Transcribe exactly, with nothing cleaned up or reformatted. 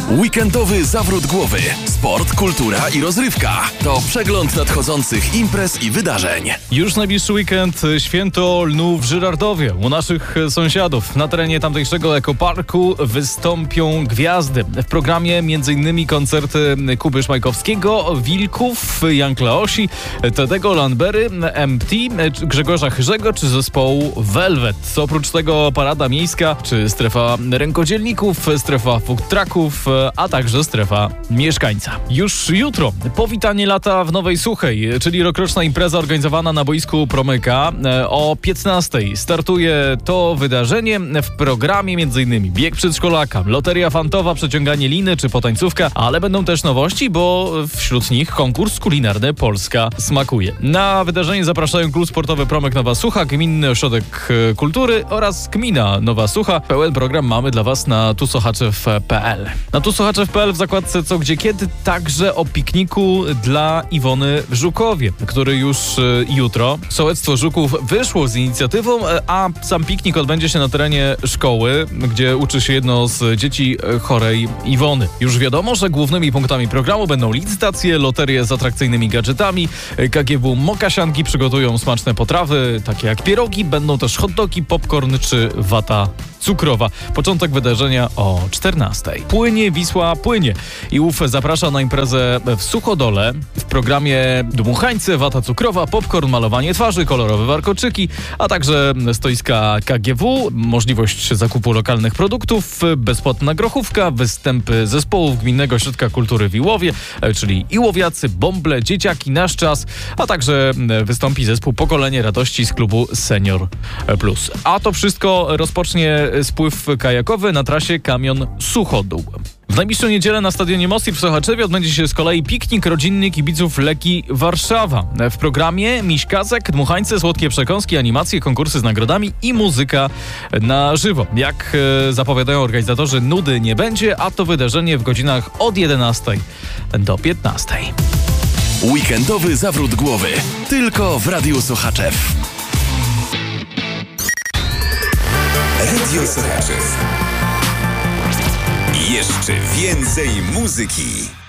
Weekendowy zawrót głowy. Sport, kultura i rozrywka. To przegląd nadchodzących imprez i wydarzeń. Już najbliższy weekend święto lnu w Żyrardowie. U naszych sąsiadów na terenie tamtejszego ekoparku wystąpią gwiazdy. W programie m.in. koncerty Kuby Szmajkowskiego, Wilków, Jan Kleosi, Tedego Lambery, M T, Grzegorza Chyrzego czy zespołu Velvet. Oprócz tego parada miejska czy strefa rękodzielników, strefa food trucków, a także strefa mieszkańca. Już jutro powitanie lata w Nowej Suchej, czyli rokroczna impreza organizowana na boisku Promyka. O piętnastej startuje to wydarzenie. W programie m.in. bieg przedszkolaka, loteria fantowa, przeciąganie liny czy potańcówka, ale będą też nowości, bo wśród nich konkurs kulinarny Polska smakuje. Na wydarzenie zapraszają Klub Sportowy Promyk Nowa Sucha, Gminny Ośrodek Kultury oraz Gmina Nowa Sucha. Pełen program mamy dla Was na tusochaczew kropka p l. Na tusochaczew kropka p l w zakładce Co, Gdzie, Kiedy także o pikniku dla Iwony w Żukowie, który już y, jutro. Sołectwo Żuków wyszło z inicjatywą, a sam piknik odbędzie się na terenie szkoły, gdzie uczy się jedno z dzieci chorej Iwony. Już wiadomo, że głównymi punktami programu będą licytacje, loterie z atrakcyjnymi gadżetami, K G W Mokasianki przygotują smaczne potrawy, takie jak pierogi, będą też hot dogi, popcorn czy wata cukrowa. Początek wydarzenia o czternastej. Płynie Wisła, płynie. I ów zaprasza na imprezę w Suchodole. W programie dmuchańce, wata cukrowa, popcorn, malowanie twarzy, kolorowe warkoczyki, a także stoiska K G W, możliwość zakupu lokalnych produktów, bezpłatna grochówka, występy zespołów Gminnego Ośrodka Kultury w Iłowie, czyli Iłowiacy, Bąble, Dzieciaki, Nasz Czas, a także wystąpi zespół Pokolenie Radości z klubu Senior Plus. A to wszystko rozpocznie spływ kajakowy na trasie Kamion Suchodół. W najbliższą niedzielę na stadionie Mostir w Sochaczewie odbędzie się z kolei piknik rodzinny kibiców Leki Warszawa. W programie miś Kazek, dmuchańce, słodkie przekąski, animacje, konkursy z nagrodami i muzyka na żywo. Jak e, zapowiadają organizatorzy, nudy nie będzie, a to wydarzenie w godzinach od jedenastej do piętnastej. Weekendowy zawrót głowy. Tylko w Radiu Sochaczew. Radio Sochaczew. Jeszcze więcej muzyki.